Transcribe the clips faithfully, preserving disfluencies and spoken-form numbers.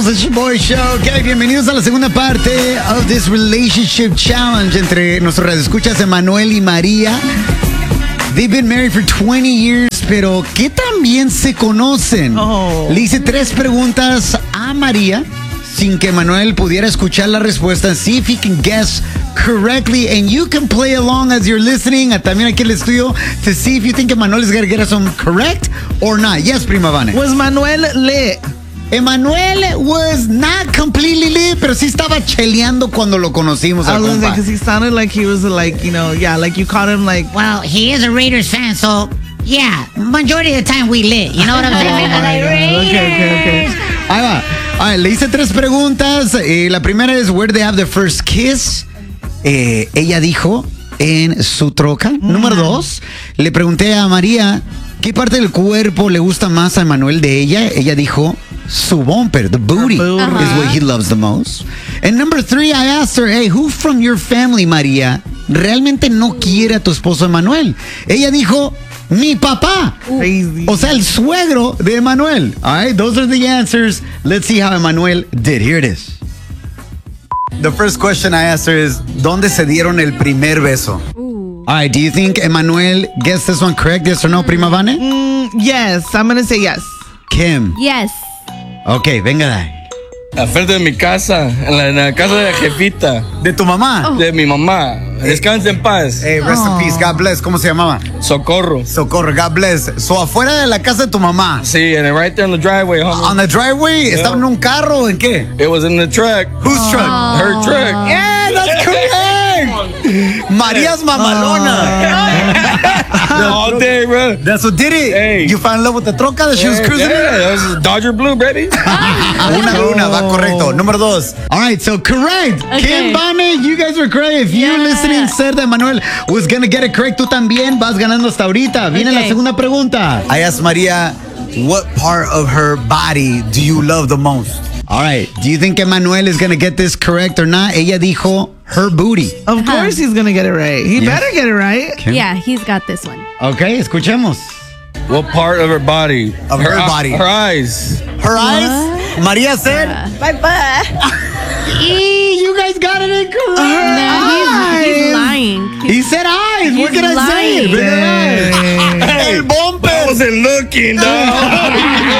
the Shaboy Show. Okay, bienvenidos a la segunda parte of this relationship challenge entre nuestros radioescuchas Emanuel y María. They've been married for twenty years, pero ¿qué tan bien se conocen? Oh. Le hice tres preguntas a María sin que Emanuel pudiera escuchar la respuesta. See if he can guess correctly, and you can play along as you're listening. También aquí el estudio to see if you think Emanuel is going to get us some correct or not. Yes, Prima Vane. Was Manuel lit? Emanuel was not completely lit, pero sí estaba cheleando cuando lo conocimos I al was compa. because he sounded like he was like, you know, yeah, like you caught him like. Well, he is a Raiders fan, so yeah, majority of the time we lit. You know what I'm saying? Oh, Like, okay, okay, okay. Ahí va. Ahí, le hice tres preguntas. Eh, la primera es, where they have the first kiss? Eh, ella dijo, en su troca. Mm. Número dos, le pregunté a María, ¿qué parte del cuerpo le gusta más a Emanuel de ella? Ella dijo, su bumper, the booty, booty. uh-huh. is what he loves the most. And number three, I asked her, hey, who from your family, María, realmente no quiere a tu esposo Emanuel? Ella dijo, mi papá. Crazy. O sea, el suegro de Emanuel. All right, those are the answers. Let's see how Emanuel did. Here it is. The first question I asked her is, ¿dónde se dieron el primer beso? Ooh. All right, do you think Emanuel gets this one correct? Yes or no, Prima Vane? Mm, yes, I'm going to say yes. Kim. Yes. Ok, venga de ahí. Al frente de mi casa, en la, en la casa de la jefita, ¿De tu mamá? de mi mamá. Descansa en paz. Hey, rest in peace, God bless. ¿Cómo se llamaba? Socorro. Socorro, God bless. So, afuera de la casa de tu mamá. Sí, and right there in the driveway, homie. On the driveway, Yeah. ¿estaba en un carro o en qué? It was in the truck. Whose truck? Her truck. Yeah, that's correct. María's mamalona. All day, bro. That's what did it. Hey. You fell in love with the troca that she was Yeah, cruising yeah, in? that was Dodger Blue, baby. Una de una, va correcto. Número dos. All right, so correct. Okay. Kim, Vane, you guys were correct. If you're Yeah. listening, said that Manuel was going to get it correct, tú también vas ganando hasta ahorita. Viene la Okay. segunda pregunta. I asked María, what part of her body do you love the most? All right, do you think Emanuel is going to get this correct or not? Ella dijo her booty. Of course he's going to get it right. He Yes. better get it right. Kim? Yeah, he's got this one. Okay, escuchemos. What part of her body? Of her eye- body. Her eyes. Her eyes? María said, My butt. E, you guys got it incorrect. No, he's, he's lying. He said eyes. What He's can I say? lying. Bring it on. Hey, El bumper. I wasn't looking, dog.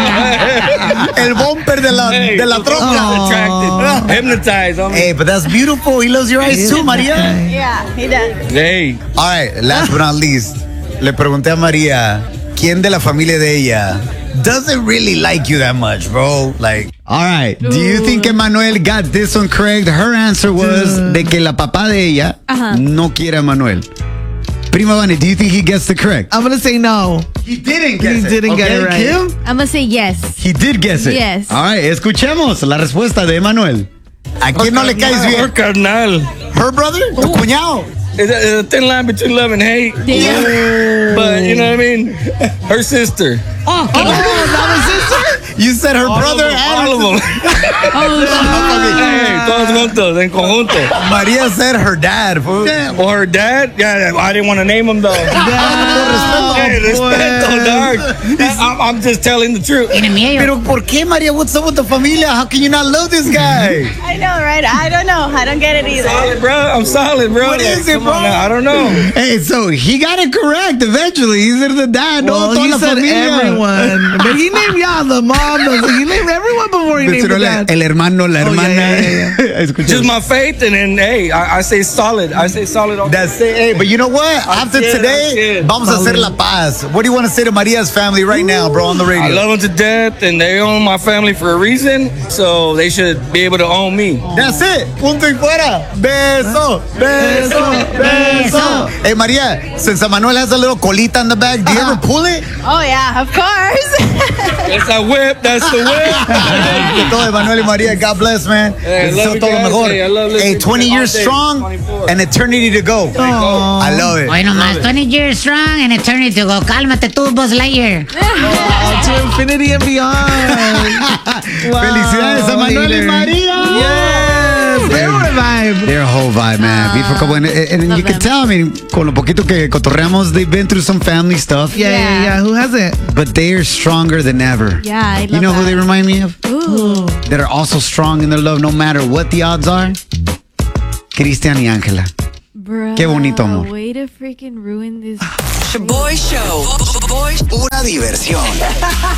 El bumper de la, Hey, de la I was troca. attracted, hypnotized. homie. Hey, but that's beautiful. He loves your eyes too, María. Yeah, he does. Hey, All right, last but not least, le pregunté a María, ¿quién de la familia de ella doesn't really like you that much, bro? Like, all right, do you think Emanuel got this one correct? Her answer was de que la papá de ella Ajá. no quiere a Manuel. Prima Vane, do you think he gets the correct? I'm going to say no. He didn't guess He it. didn't get it right. Kim? I'm gonna say yes. He did guess it. Yes. All right, escuchemos la respuesta de Emanuel. ¿A quién no le caes her bien? carnal. Her brother? Tu cuñado. It's a, it's a thin line between love and hate. Yeah. But you know what I mean? Her sister. Oh, Oh, not his sister? You said her brother all and of them. oh, Hey, todos juntos, en conjunto. María said her dad. fool. Or her dad? Yeah, I didn't want to name him though. respeto, Hey, respeto, pues. dog. I'm, I'm just telling the truth. Tiene miedo. Pero ¿por qué, María? What's up with the familia? How can you not love this guy? I know, right? I don't know. I don't get it either. Solid, bro. I'm solid, bro. What is it, Come bro? on now, I don't know. Hey, so he got it correct eventually. He's the dad. Well, no, toda he la said familia. everyone. But he named y'all, the mom. the- He named everyone before he named the Mencionó dad. el hermano, la Oh, yeah, hermana. yeah, yeah, Escucha. Just my faith, and then, hey, I, I say solid. I say solid. all- That's it. Hey, but you know what? I'm After scared, I'm today, scared. vamos a hacer la paz. What do you want to say to Maria's family right now, bro, on the radio? I love them to death, and they own my family for a reason, so they should be able to own me. That's it. Punto y fuera. Beso, beso, beso. Hey, Maria, since Manuel has a little colita in the back, do you ever pull it? Oh, yeah, of course. That's a whip. That's the whip. Que todo de Manuel y María. God bless, man. Hey, I Deseo love you todo lo guys. mejor. Hey, I love listening Hey, twenty to years all day. strong twenty-four. and eternity to go. I love it. Hoy nomás, twenty years strong and eternity to go. Cálmate tú, Buzz Lightyear. Oh, to infinity and beyond. Wow, Felicidades a Manuel y leader. María. Yes, they were a vibe. They're a whole vibe. Ay, man, beautiful couple. And, and, and you can tell, I mean, con lo poquito que cotorreamos, they've been through some family stuff. Yeah, yeah, Yeah. yeah. Who hasn't? But they are stronger than ever. Yeah, I love You know who that. they remind me of? Ooh. That are also strong in their love no matter what the odds are? Cristian y Ángela. Bruh, Qué bonito amor. Way to freaking ruin this. Boy Show. Boy Pura diversión.